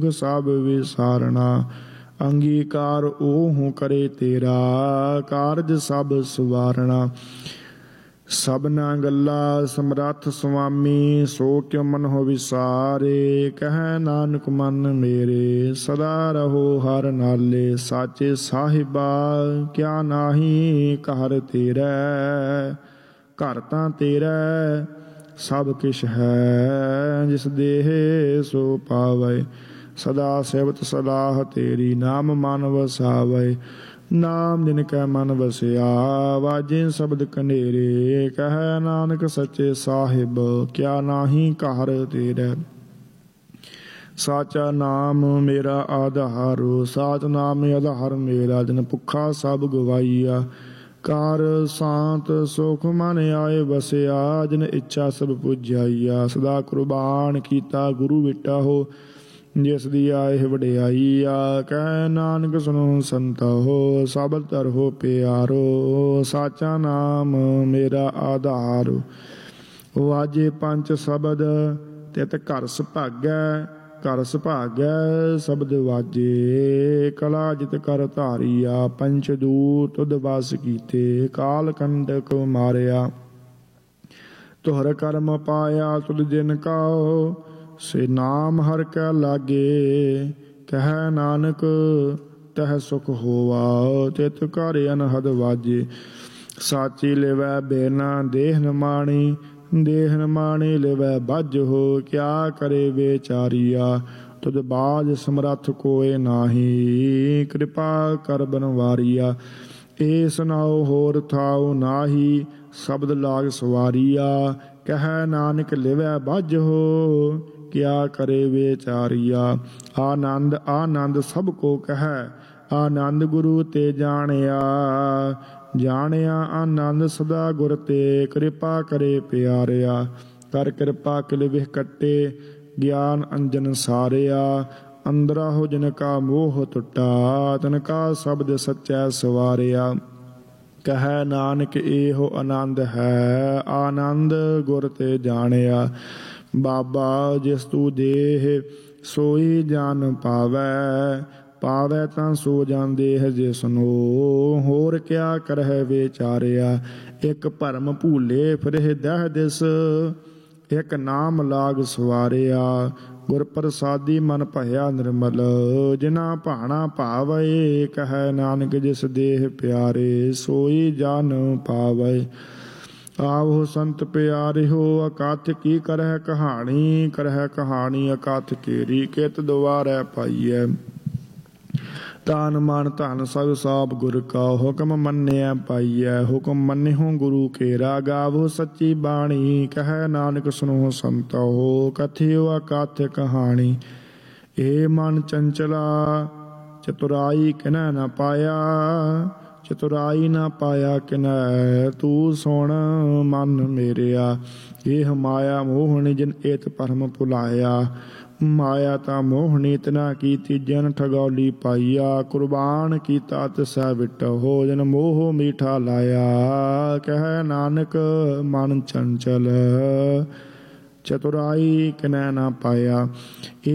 सब विसारणा। अंगीकार ओहु करे तेरा, कारज सब सवारणा। सबना गल्ला समरथ स्वामी, सो क्यों मन हो विसारे। कह नानक मन मेरे, सदा रहो हर नाले। साचे साहिबा क्या नाही, घर तेरा घर तां तेरा सब किश है। जिस देह सो पावै, सदा सेवत सलाह तेरी। नाम मन वसावै, नाम जिनकै मन वसिया। वाजे शब्द कनेरे, कह नानक सच्चे साहिब क्या नाही घर तेरा। साचा नाम मेरा आधारो, साच नाम आधार मेरा। जिन भुखा सब गवाईया, कार शांत सुख मन आए बसिया। जिन इच्छा सब पुजाईया, सदा कुर्बान कीता गुरु बेटा हो। जिस दी आए वडियाईया, कह नानक सुनो संता हो। सब तर हो प्यारो, साचा नाम मेरा आधार। वाजे पंच शब्द तित घर सुभागै, घर सुभागै शब्द वाजे। कला जित कर धारिया, पंच दूत तुद बस कीते। काल कंडक मारिया, तुहर कर्म पाया तुद जिन काओ। से नाम हर कै लागे, कह नानक तह सुख होवा। तित घर अनहद वाजे, साची लिवै बेना देह नमाणी। देह नमाणी लिवै बज हो, क्या करे बेचारिया। तुद बाज समरथ कोय नाही, कृपा कर बनवारिया। ए सुनाओ होर थाओ नाही, शब्द लाग सवारिया। कह नानक लिवै बज हो, क्या करे बेचारिया। आनंद आनंद सब को कह, आनंद गुरु ते जानिया। जानिया आनंद सदा गुर ते, कृपा करे प्यारिया। कर कृपा किल विह कट्टे, ज्ञान अंजन सारिया। अंदरा हो जिनका मोह टुटा, तिनका शब्द सच्चै सवारिया। कह नानक एहो आनंद है, आनंद गुर ते जानिया। बाबा जिस तू देह, सोई जान पावै। पावै तां सो जान देह जिसनो, होर क्या करह बेचारिया। एक भरम भूले फिरह दह दिस, एक नाम लाग सवारिया। गुर प्रसादी मन भया निर्मल, जिना भाना भावै। कह नानक जिस देह प्यारे, सोई जान पावै। आवो संत प्यारे हो, अकथ की करह कहानी। करह कहानी अकथ केरी, कित दुआरै पाईऐ। तान मन धन सब साप गुर का, हुक्म मन्निया पाईऐ। हुक्म मन्निहु गुरु केरा, गावो सच्ची बाणी। कह नानक सुनो संतो हो, कथियो अकथ कहानी। ए मन चंचला चतुराई किनै न पाया। चतुराई न पाया किनै, तू सुन मन मेरिया। एह माया मोहनी जिन एत परम भुलाया। माया ता मोहनी तना कीती, जन ठगौली पाईया। कुर्बान कीता तिसै विटहो, जिन मोह मीठा लाया। कह नानक मन चंचल, चतुराई किनै न पाया।